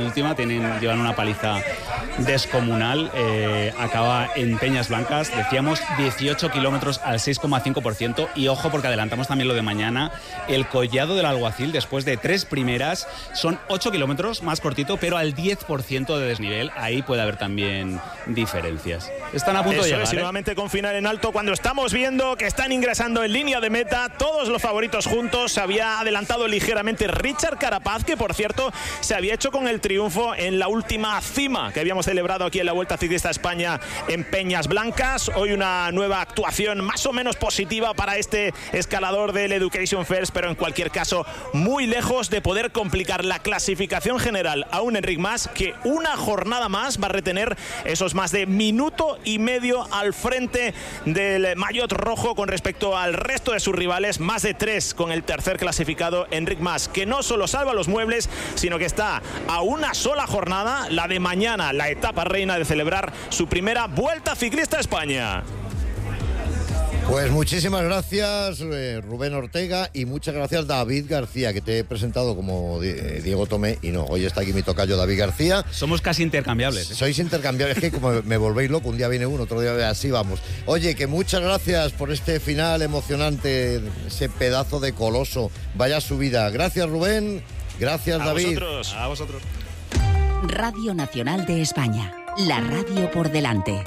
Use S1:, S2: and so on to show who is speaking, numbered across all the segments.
S1: última, llevan una paliza descomunal, acaba en Peñas Blancas, decíamos 18 kilómetros al 6,5%, y ojo porque adelantamos también lo de mañana, el Collado del Alguacil después de 3 primeras son 8 kilómetros, más cortito, pero al 10% de desnivel, ahí puede haber también diferencias. Están a punto de llegar.
S2: Y nuevamente con final en alto, cuando estamos viendo que están ingresando en línea de meta todos los favoritos juntos. Se había adelantado ligeramente Richard Carapaz, que por cierto se había hecho con el triunfo en la última cima que habíamos celebrado aquí en la Vuelta Ciclista a España en Peñas Blancas. Hoy una nueva actuación más o menos positiva para este escalador del Education First, pero en cualquier caso muy lejos de poder complicar la clasificación general a un Enric Mas, que una jornada más va a retener esos más de minuto y medio al frente del maillot rojo con respecto al resto de sus rivales, más de 3 con el tercer clasificado Enric Mas, que no solo salva los muebles, sino que está a una sola jornada, la de mañana, la etapa reina, de celebrar su primera Vuelta Ciclista a España.
S3: Pues muchísimas gracias, Rubén Ortega, y muchas gracias, David García, que te he presentado como Diego Tomé, y no, hoy está aquí mi tocayo David García.
S1: Somos casi intercambiables, ¿eh?
S3: Sois intercambiables, es que como me volvéis loco, un día viene uno, otro día así vamos. Oye, que muchas gracias por este final emocionante, ese pedazo de coloso, vaya subida. Gracias, Rubén, gracias, David.
S2: A vosotros.
S4: Radio Nacional de España, la radio por delante.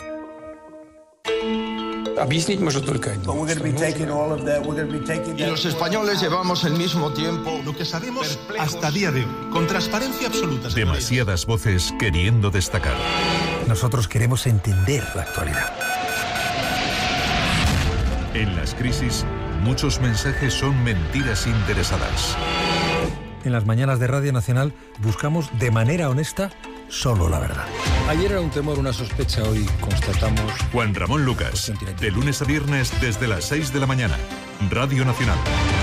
S5: Y los españoles llevamos el mismo tiempo.
S6: Lo que sabemos hasta día de hoy, con transparencia absoluta.
S7: Demasiadas voces queriendo destacar.
S8: Nosotros queremos entender la actualidad.
S7: En las crisis, muchos mensajes son mentiras interesadas.
S8: En las mañanas de Radio Nacional buscamos de manera honesta solo la verdad.
S9: Ayer era un temor, una sospecha, hoy constatamos...
S7: Juan Ramón Lucas, de lunes a viernes desde las 6 de la mañana. Radio Nacional.